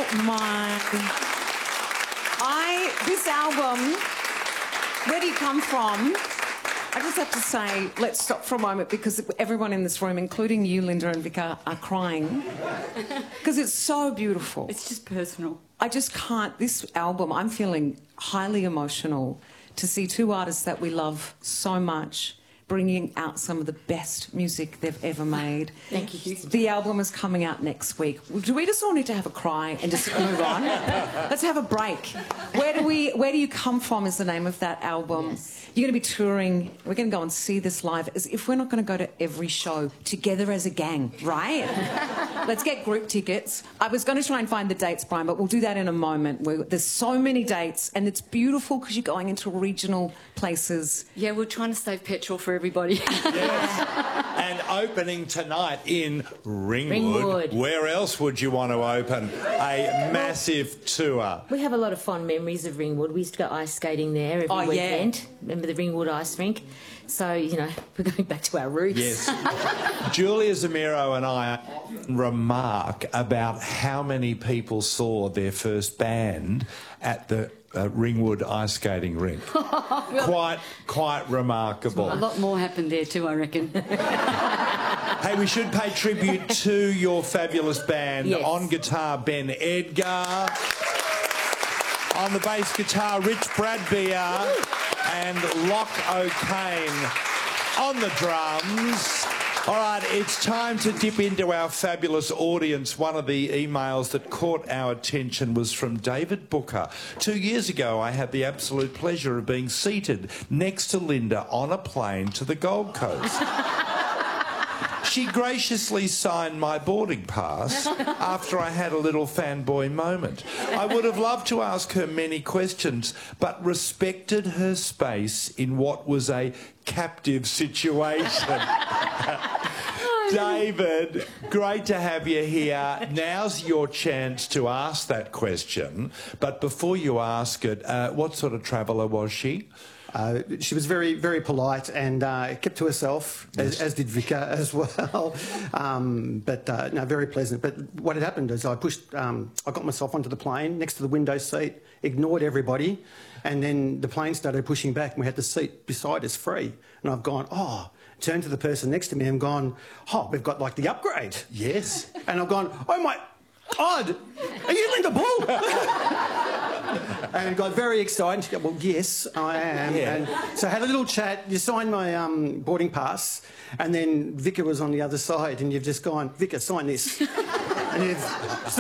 This album, where do you come from? I just have to say, let's stop for a moment because everyone in this room, including you, Linda and Vika, are crying because it's so beautiful. It's just personal. I just can't. This album, I'm feeling highly emotional to see two artists that we love so much bringing out some of the best music they've ever made. Thank you. The album is coming out next week. Do we just all need to have a cry and just move on? Let's have a break. Where do you come from is the name of that album. Yes. You're going to be touring. We're going to go and see this live. As if we're not going to go to every show together as a gang, right? Let's get group tickets. I was going to try and find the dates, Brian, but we'll do that in a moment. There's so many dates, and it's beautiful because you're going into regional places. Yeah, we're trying to save petrol for everybody. Yes. And opening tonight in Ringwood. Where else would you want to open a massive tour? We have a lot of fond memories of Ringwood. We used to go ice skating there every weekend. Remember the Ringwood ice rink? So, you know, we're going back to our roots. Yes. Julia Zemiro and I remark about how many people saw their first band at the Ringwood ice skating rink. Quite remarkable. A lot more happened there too, I reckon. Hey, we should pay tribute to your fabulous band. Yes. On guitar, Ben Edgar. On the bass guitar, Rich Bradbeer. And Locke O'Kane on the drums. All right, it's time to dip into our fabulous audience. One of the emails that caught our attention was from David Booker. 2 years ago, I had the absolute pleasure of being seated next to Linda on a plane to the Gold Coast. She graciously signed my boarding pass after I had a little fanboy moment. I would have loved to ask her many questions, but respected her space in what was a captive situation. David, great to have you here. Now's your chance to ask that question. But before you ask it, what sort of traveller was she? She was very, very polite and kept to herself, as did Vika as well. No, very pleasant. But what had happened is I got myself onto the plane next to the window seat, ignored everybody, and then the plane started pushing back and we had the seat beside us free. And I've gone, turned to the person next to me and gone, we've got like the upgrade. Yes. And I've gone, oh my God, are you Linda Bull? And got very excited. She goes, well, yes, I am. Yeah. And so I had a little chat. You signed my boarding pass, and then Vika was on the other side, and you've just gone, Vika, sign this. And you've